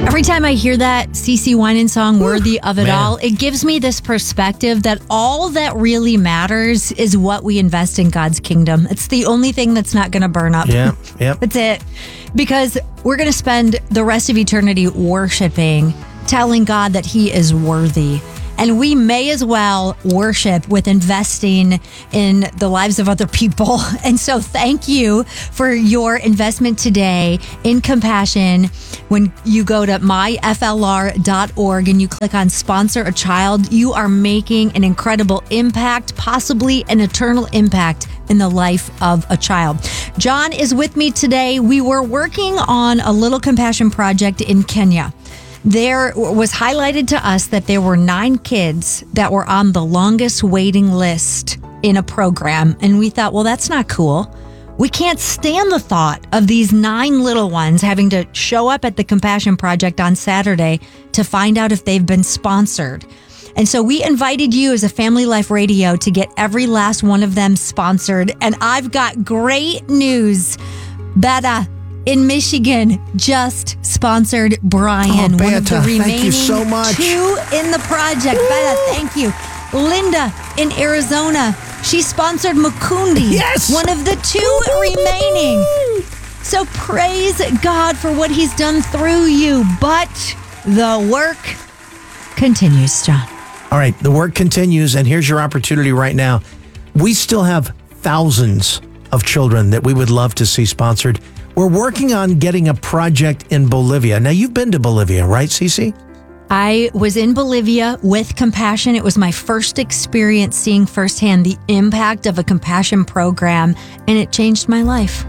Every time I hear that CeCe Winans song, Worthy of It Man. All, it gives me this perspective that all that really matters is what we invest in God's kingdom. It's the only thing that's not going to burn up. Yeah, yep. That's it. Because we're going to spend the rest of eternity worshiping, telling God that He is worthy. And we may as well worship with investing in the lives of other people. And so thank you for your investment today in compassion. When you go to myflr.org and you click on sponsor a child, you are making an incredible impact, possibly an eternal impact in the life of a child. John is with me today. We were working on a little compassion project in Kenya. There was highlighted to us that there were 9 kids that were on the longest waiting list in a program. And we thought, well, that's not cool. We can't stand the thought of these 9 little ones having to show up at the Compassion Project on Saturday to find out if they've been sponsored. And so we invited you as a Family Life Radio to get every last one of them sponsored. And I've got great news. Beta in Michigan just sponsored Brian, one of the Beta, remaining thank you so much. 2 in the project. Beta, thank you. Linda in Arizona, she sponsored Mukundi, Yes! one of the 2 remaining. So praise God for what He's done through you, but the work continues, John. All right, the work continues, and here's your opportunity right now. We still have thousands of children that we would love to see sponsored. We're working on getting a project in Bolivia. Now, you've been to Bolivia, right, CeCe? I was in Bolivia with Compassion. It was my first experience seeing firsthand the impact of a Compassion program, and it changed my life.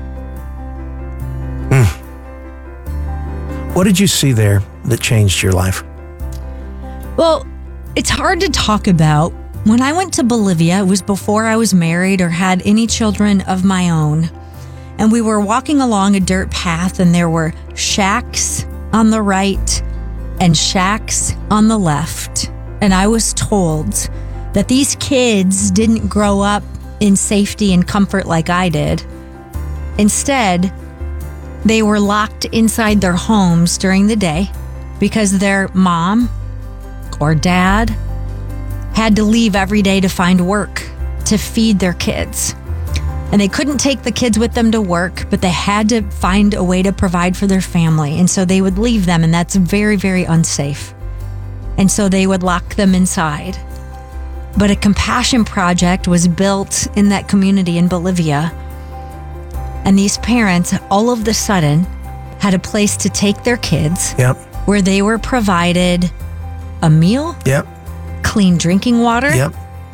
What did you see there that changed your life? Well, it's hard to talk about. When I went to Bolivia, it was before I was married or had any children of my own. And we were walking along a dirt path, and there were shacks on the right and shacks on the left. And I was told that these kids didn't grow up in safety and comfort like I did. Instead, they were locked inside their homes during the day because their mom or dad had to leave every day to find work to feed their kids. And they couldn't take the kids with them to work, but they had to find a way to provide for their family. And so they would leave them, and that's very, very unsafe. And so they would lock them inside. But a Compassion Project was built in that community in Bolivia. And these parents, all of a sudden, had a place to take their kids. Yep. Where they were provided a meal, Yep. clean drinking water, Yep.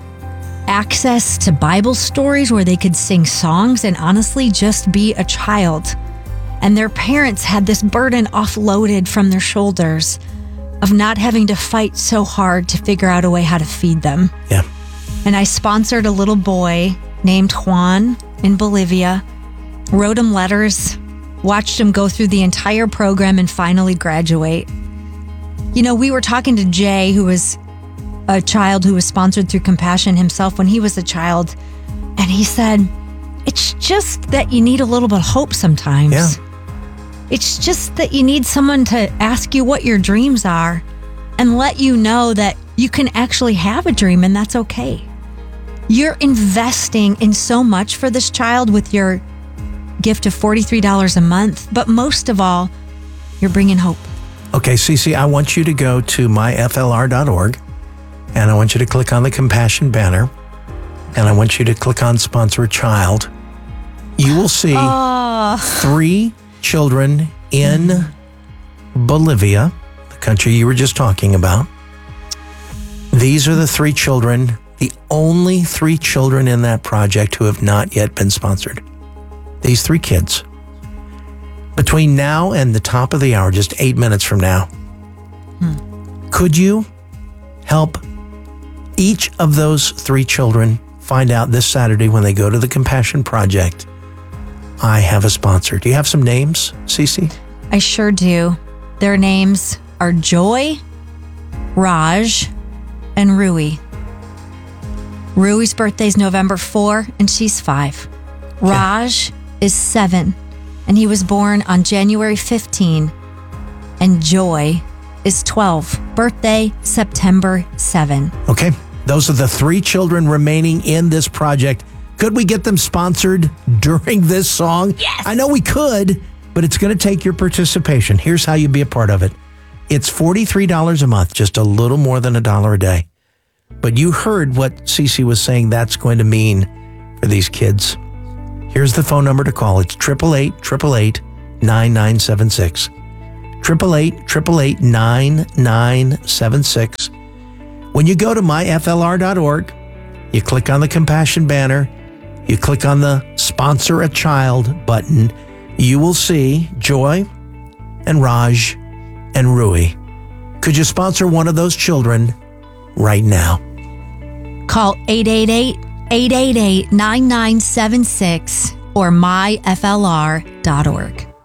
access to Bible stories where they could sing songs and honestly just be a child. And their parents had this burden offloaded from their shoulders of not having to fight so hard to figure out a way how to feed them. Yeah. And I sponsored a little boy named Juan in Bolivia, wrote him letters, watched him go through the entire program and finally graduate. You know, we were talking to Jay, who was a child who was sponsored through Compassion himself when he was a child. And he said, it's just that you need a little bit of hope sometimes. Yeah. It's just that you need someone to ask you what your dreams are and let you know that you can actually have a dream and that's okay. You're investing in so much for this child with your gift of $43 a month, but most of all, you're bringing hope. Okay, CeCe, I want you to go to myflr.org, and I want you to click on the Compassion banner, and I want you to click on Sponsor a Child. You will see 3 children in Bolivia, the country you were just talking about. These are the 3 children, the only 3 children in that project who have not yet been sponsored. These 3 kids. Between now and the top of the hour, just 8 minutes from now, could you help each of those 3 children find out this Saturday when they go to the Compassion Project, I have a sponsor? Do you have some names, CeCe? I sure do. Their names are Joy, Raj, and Rui. Rui's birthday is November 4, and she's 5. Raj is 7, and he was born on January 15, and Joy is 12. Birthday, September 7. Okay, those are the 3 children remaining in this project. Could we get them sponsored during this song? Yes. I know we could, but it's going to take your participation. Here's how you be a part of it. It's $43 a month, just a little more than $1 a day. But you heard what Cece was saying that's going to mean for these kids. Here's the phone number to call. It's 888-888-9976. 888-888-9976. When you go to myflr.org, you click on the Compassion banner, you click on the Sponsor a Child button, you will see Joy and Raj and Rui. Could you sponsor one of those children right now? Call 888-888-9976 or myflr.org.